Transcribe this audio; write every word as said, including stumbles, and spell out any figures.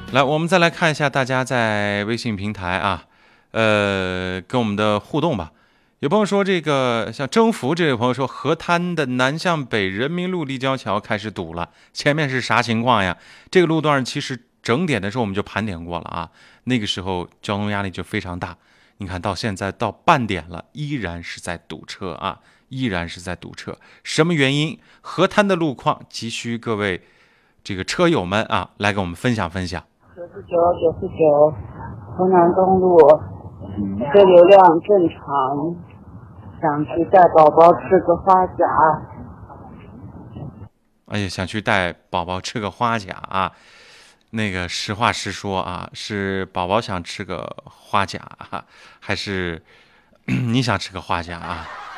来，我们再来看一下大家在微信平台啊，呃，跟我们的互动吧。有朋友说，这个像征服这位朋友说，河滩的南向北人民路立交桥开始堵了，前面是啥情况呀？这个路段其实整点的时候我们就盘点过了啊，那个时候交通压力就非常大。你看到现在到半点了，依然是在堵车啊，依然是在堵车。什么原因？河滩的路况急需各位这个车友们啊来给我们分享分享。 九十九九十九，河南东路，车流量正常，想去带宝宝吃个花甲。 哎呀，想去带宝宝吃个花甲啊！那个实话实说啊，是宝宝想吃个花甲，还是你想吃个花甲啊？